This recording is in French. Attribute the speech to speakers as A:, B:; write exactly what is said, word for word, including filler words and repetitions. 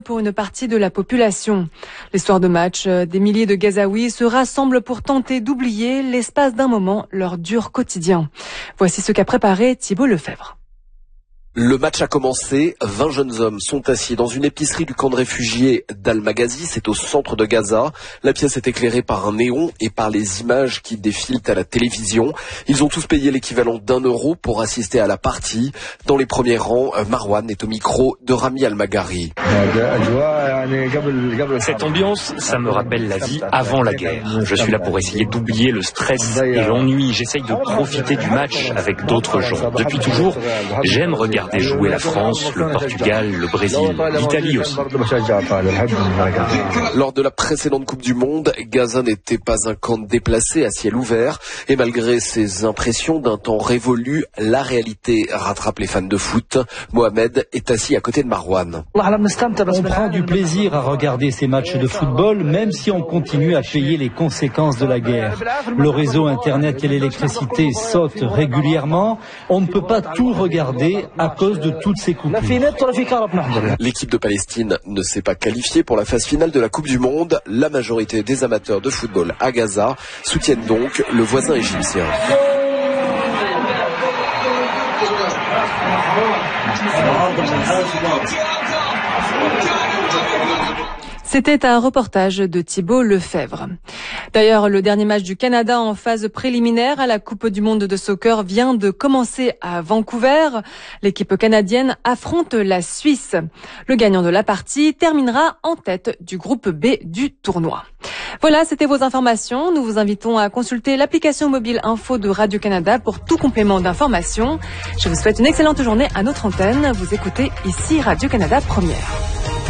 A: pour une partie de la population. Les soirs de match, des milliers de Gazaouis se rassemblent pour tenter d'oublier l'espace d'un moment leur dur quotidien. Voici ce qu'a préparé Thibault Lefebvre.
B: Le match a commencé, vingt jeunes hommes sont assis dans une épicerie du camp de réfugiés d'Al-Maghazi, c'est au centre de Gaza. La pièce est éclairée par un néon et par les images qui défilent à la télévision. Ils ont tous payé l'équivalent d'un euro pour assister à la partie. Dans les premiers rangs, Marwan est au micro de Rami Al-Maghari.
C: Cette ambiance, ça me rappelle la vie avant la guerre. Je suis là pour essayer d'oublier le stress et l'ennui. J'essaye de profiter du match avec d'autres gens. Depuis toujours, j'aime regarder jouer la France, le Portugal, le Brésil, l'Italie aussi.
B: Lors de la précédente Coupe du Monde, Gaza n'était pas un camp déplacé à ciel ouvert. Et malgré ses impressions d'un temps révolu, la réalité rattrape les fans de foot. Mohamed est assis à côté de Marwan.
D: On prend du plaisir à regarder ces matchs de football, même si on continue à payer les conséquences de la guerre. Le réseau Internet et l'électricité sautent régulièrement. On ne peut pas tout regarder à cause de toutes ces coupures.
B: L'équipe de Palestine ne s'est pas qualifiée pour la phase finale de la Coupe du Monde. La majorité des amateurs de football à Gaza soutiennent donc le voisin égyptien.
A: C'était un reportage de Thibault Lefebvre. D'ailleurs, le dernier match du Canada en phase préliminaire à la Coupe du Monde de soccer vient de commencer à Vancouver. L'équipe canadienne affronte la Suisse. Le gagnant de la partie terminera en tête du groupe B du tournoi. Voilà, c'était vos informations. Nous vous invitons à consulter l'application mobile info de Radio-Canada pour tout complément d'information. Je vous souhaite une excellente journée à notre antenne. Vous écoutez ici Radio-Canada Première.